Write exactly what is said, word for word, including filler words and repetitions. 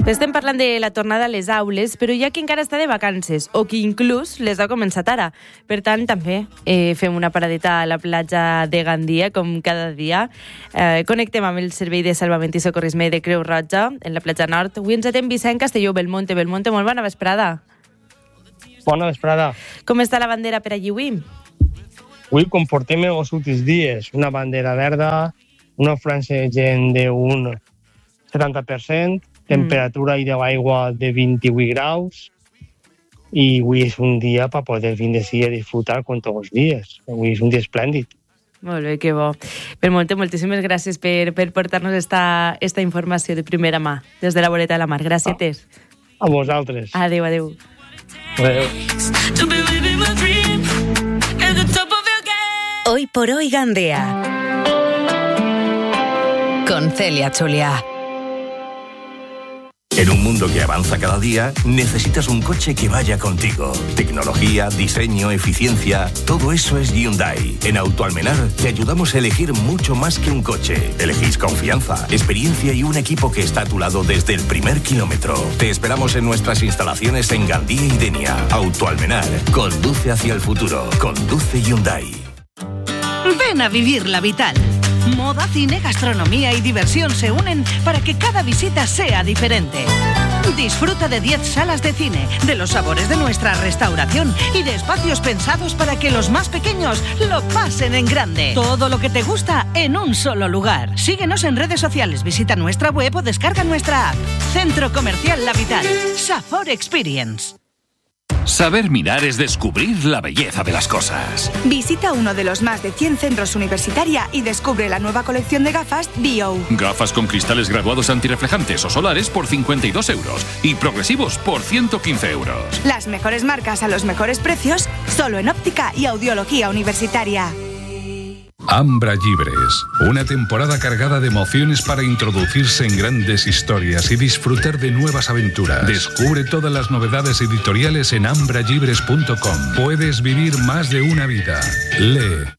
Estem parlant de la tornada a les aules, però hi ha qui encara està de vacances o qui inclús les ha començat ara. Per tant, també eh, fem una paradeta a la platja de Gandia, com cada dia. Eh, connectem amb el Servei de Salvament i Socorrisme de Creu Roja, en la platja nord. Avui ens atén Vicent Castelló, Belmonte. Belmonte, molt bona vesprada. Bona vesprada. Com està la bandera per allí avui? Avui comportem els últims dies. Una bandera verda, una franja de gent d'un setanta per cent, temperatura i de l'aigua de vint-i-vuit graus, i avui és un dia per poder vindre a disfrutar com tots els dies. Avui és un dia esplèndid. Molt bé, que bo. Belmonte, moltíssimes gràcies per, per portar-nos esta, esta informació de primera mà, des de la voreta de la mar. Gràcies. A vosaltres. Adéu, adéu. Adéu. Hoy por hoy Gandea. Con Celia Chulia. En un mundo que avanza cada día, necesitas un coche que vaya contigo. Tecnología, diseño, eficiencia, todo eso es Hyundai. En Autoalmenar te ayudamos a elegir mucho más que un coche. Elegís confianza, experiencia y un equipo que está a tu lado desde el primer kilómetro. Te esperamos en nuestras instalaciones en Gandía y Denia. Autoalmenar, conduce hacia el futuro. Conduce Hyundai. Ven a vivir la Vital. Moda, cine, gastronomía y diversión se unen para que cada visita sea diferente. Disfruta de diez salas de cine, de los sabores de nuestra restauración y de espacios pensados para que los más pequeños lo pasen en grande. Todo lo que te gusta en un solo lugar. Síguenos en redes sociales, visita nuestra web o descarga nuestra app. Centro Comercial La Vital. Safor Experience. Saber mirar es descubrir la belleza de las cosas. Visita uno de los más de cien centros universitaria y descubre la nueva colección de gafas B O. Gafas con cristales graduados antirreflejantes o solares por cincuenta y dos euros y progresivos por ciento quince euros. Las mejores marcas a los mejores precios, solo en óptica y audiología universitaria. Ambra Llibres, una temporada cargada de emociones para introducirse en grandes historias y disfrutar de nuevas aventuras. Descubre todas las novedades editoriales en ambra llibres punto com. Puedes vivir más de una vida. Lee.